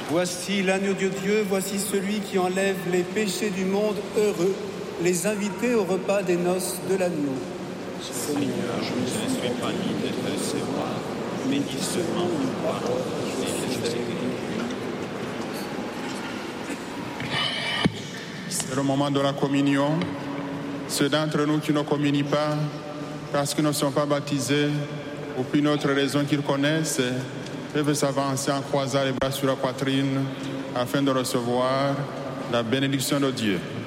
Voici l'agneau de Dieu, voici celui qui enlève les péchés du monde. Heureux les invités au repas des noces de l'agneau. Seigneur, je ne suis pas digne d'être recevoir, mais dis seulement une parole et je serai guéri. C'est le moment de la communion. Ceux d'entre nous qui ne communient pas parce qu'ils ne sont pas baptisés ou pour une autre raison qu'ils connaissent peuvent s'avancer en croisant les bras sur la poitrine afin de recevoir la bénédiction de Dieu.